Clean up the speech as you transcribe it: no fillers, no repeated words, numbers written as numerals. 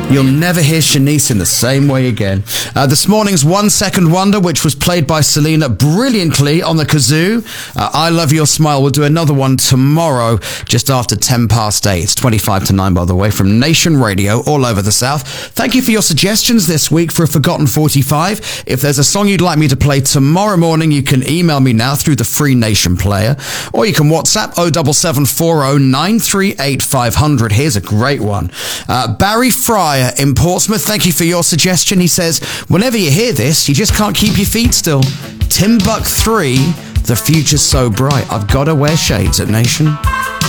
You'll never hear Shanice in the same way again. This morning's 1 Second Wonder, which was played by Selena brilliantly on the kazoo. I Love Your Smile. We'll do another one tomorrow, just after 8:10. It's 25 to 9, by the way, from Nation Radio all over the South. Thank you for your suggestions this week for a Forgotten 45. If there's a song you'd like me to play tomorrow morning, you can email me now through the free Nation player, or you can WhatsApp 07740 938 500. Here's a great one. Barry Fryer in Portsmouth, thank you for your suggestion. He says, whenever you hear this, you just can't keep your feet still. Timbuk 3, The Future's So Bright. I've got to wear shades at Nation.